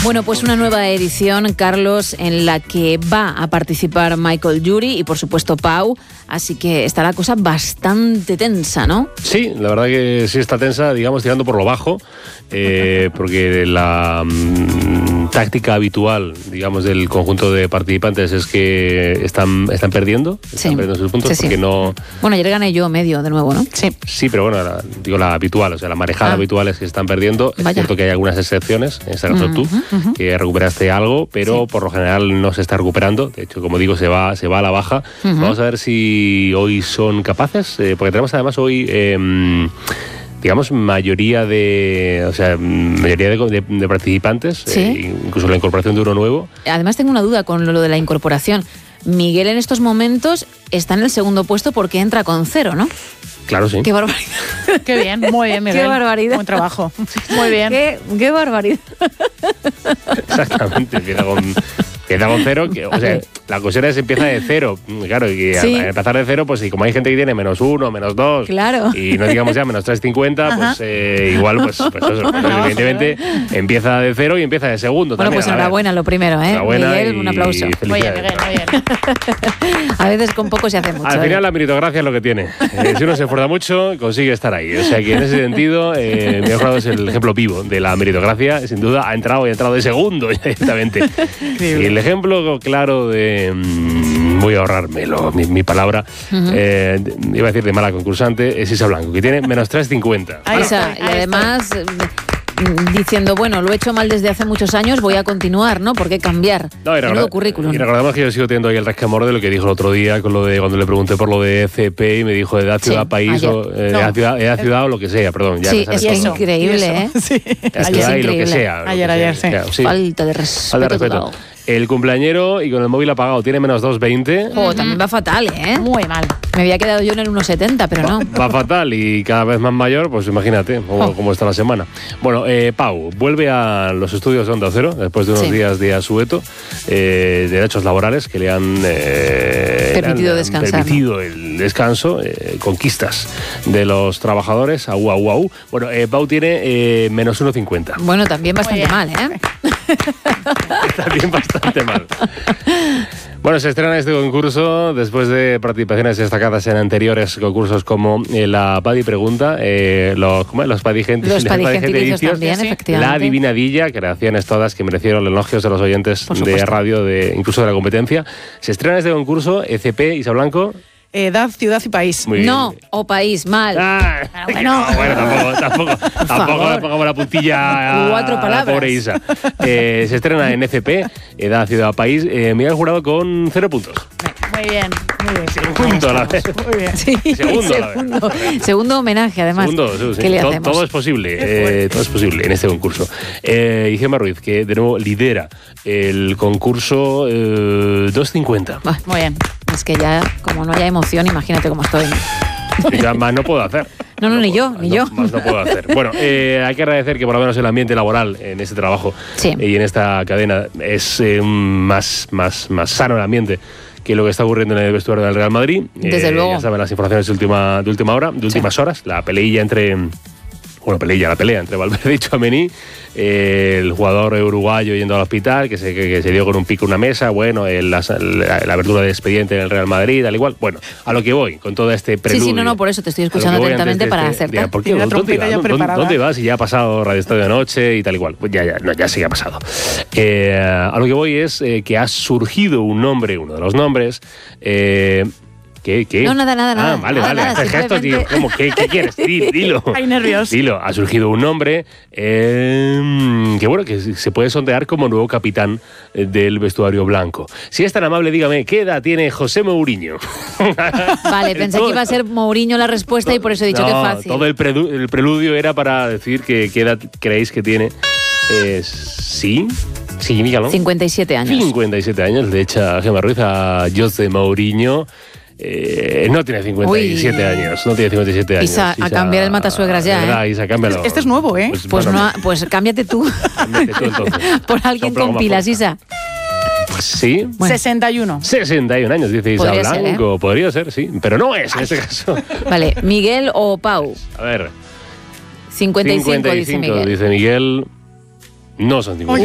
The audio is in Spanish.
Bueno, pues una nueva edición, Carlos, en la que va a participar Michael Urie y, por supuesto, Pau. Así que está la cosa bastante tensa, ¿no? Sí, la verdad que sí está tensa, digamos, tirando por lo bajo, porque la táctica habitual, digamos, del conjunto de participantes es que están perdiendo, perdiendo sus puntos, porque no... Bueno, ayer gané yo medio de nuevo, ¿no? Sí, pero bueno, digo la habitual, o sea, la marejada habitual es que están perdiendo. Es cierto que hay algunas excepciones, en este caso tú, que recuperaste algo, pero por lo general no se está recuperando. De hecho, como digo, se va a la baja. Vamos a ver si hoy son capaces, porque tenemos además hoy... digamos, mayoría de participantes, incluso la incorporación de uno nuevo. Además tengo una duda con lo de la incorporación. Miguel en estos momentos está en el segundo puesto porque entra con 0, ¿no? Claro, sí. ¡Qué barbaridad! ¡Qué bien! Muy bien, Miguel. ¡Qué barbaridad! Buen trabajo. Muy bien. ¡Qué barbaridad! Exactamente, empieza con 0, o sea, la cuestión es empieza de 0, claro, y al empezar de 0, pues y como hay gente que tiene -1, -2, claro, y no digamos ya -350, pues igual, pues eso, evidentemente empieza de 0 y empieza de segundo. Bueno, también, pues enhorabuena lo primero, Miguel, un aplauso. Muy bien, Miguel, muy bien. A veces con poco se hace mucho. Al final la meritocracia es lo que tiene. Si uno se esfuerza mucho, consigue estar ahí. O sea que en ese sentido, Miguel Jurado es el ejemplo vivo de la meritocracia. Sin duda ha entrado de segundo directamente. Y el ejemplo claro de... voy a ahorrármelo, mi palabra. Iba a decir de mala concursante, es Isa Blanco, que tiene -350. Y además... diciendo, bueno, lo he hecho mal desde hace muchos años, voy a continuar, ¿no? ¿Por qué cambiar? Menudo currículum. Y recordamos que yo sigo teniendo ahí el resquemor de lo que dijo el otro día con lo de cuando le pregunté por lo de ECP y me dijo edad, ciudad, país o edad, ciudad o lo que sea, perdón. Ya sí, es increíble, ¿eh? Sí. Es que lo que sea. Ayer, sí. Falta de respeto. El cumpleañero y con el móvil apagado tiene -220. También va fatal, ¿eh? Muy mal. Me había quedado yo en el 1,70, pero no. Va fatal y cada vez más mayor, pues imagínate cómo está la semana. Bueno, Pau vuelve a los estudios de Onda Cero después de unos días de asueto, derechos laborales que le han permitido descansar. Permitido el descanso, conquistas de los trabajadores. Bueno, Pau tiene -1,50. Bueno, también bastante mal, ¿eh? También bastante mal. Bueno, se estrena este concurso después de participaciones destacadas en anteriores concursos como la Padi Pregunta, los Padigentes también, efectivamente. La Adivinadilla, creaciones todas que merecieron elogios de los oyentes de radio, incluso de la competencia. Se estrena este concurso, ECP, Isa Blanco. Edad, ciudad y país. No, o país, mal. Bueno, tampoco le pongamos la puntilla 4 palabras. Pobre Isa. Se estrena en ECP, Edad, ciudad, país. Miguel Jurado con 0 puntos. Muy bien. Segundo a la vez. Muy bien. Sí, segundo homenaje, además. ¿Qué le hacemos? Todo es posible. Todo es posible en este concurso. Y Gemma Ruiz, que de nuevo lidera el concurso 250. Muy bien. Es que ya, como no haya emoción, imagínate cómo estoy. Ya más no puedo hacer. No, ni yo. Más no puedo hacer. Bueno, hay que agradecer que por lo menos el ambiente laboral en este trabajo y en esta cadena es más sano el ambiente que lo que está ocurriendo en el vestuario del Real Madrid. Desde luego. Ya saben las informaciones de última hora, de últimas horas, la pelea entre Valverde y Tchouaméni, el jugador uruguayo yendo al hospital, que se dio con un pico en una mesa, bueno, la abertura de expediente en el Real Madrid, al igual. Bueno, a lo que voy, con todo este preludio. Sí, no, por eso te estoy escuchando atentamente para acertar. ¿Por qué? ¿Dónde vas? Si ya ha pasado Radio Estadio de Noche y tal igual. Pues ya sí que ha pasado. A lo que voy es que ha surgido un nombre, uno de los nombres, ¿Qué? No, nada. Vale. Haces gestos, tío. ¿Cómo? ¿Qué quieres? Dilo. Hay nervios. Dilo. Ha surgido un nombre que se puede sondear como nuevo capitán del vestuario blanco. Si es tan amable, dígame, ¿qué edad tiene José Mourinho? Vale, pensé que iba a ser Mourinho la respuesta y por eso he dicho que fácil. Todo el preludio era para decir qué edad creéis que tiene. Sí, dígalo. 57 años. 57 años, le echa Gemma Ruiz a José Mourinho. No tiene 57 años. No tiene 57 años. Isa, a cambiar el matasuegras ya. ¿Verdad, Isa, cámbialo. Este es nuevo, ¿eh? Pues cámbiate tú. Cámbiate tú entonces. Por alguien con pilas, Isa. Pues sí. Bueno. 61 años, dice Isa Blanco. Podría ser, sí. Pero no es en este caso. Vale, ¿Miguel o Pau? A ver. 55 dice Miguel. Dice Miguel. No son 55.